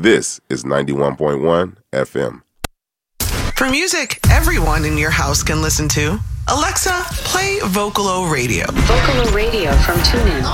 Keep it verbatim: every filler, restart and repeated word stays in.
This is ninety-one point one F M. For music everyone in your house can listen to, Alexa, play Vocalo Radio. Vocalo Radio from TuneIn.